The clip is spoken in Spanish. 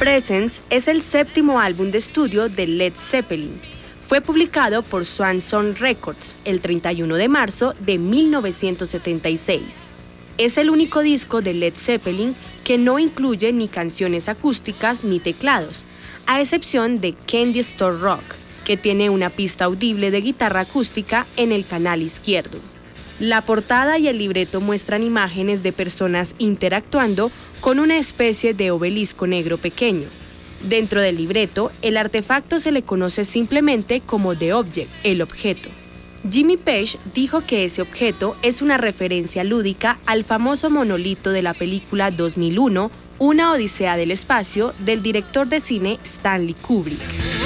Presence es el séptimo álbum de estudio de Led Zeppelin. Fue publicado por Swan Song Records el 31 de marzo de 1976. Es el único disco de Led Zeppelin que no incluye ni canciones acústicas ni teclados, a excepción de Candy Store Rock, que tiene una pista audible de guitarra acústica en el canal izquierdo. La portada y el libreto muestran imágenes de personas interactuando con una especie de obelisco negro pequeño. Dentro del libreto, el artefacto se le conoce simplemente como The Object, el objeto. Jimmy Page dijo que ese objeto es una referencia lúdica al famoso monolito de la película 2001, Una odisea del espacio, del director de cine Stanley Kubrick.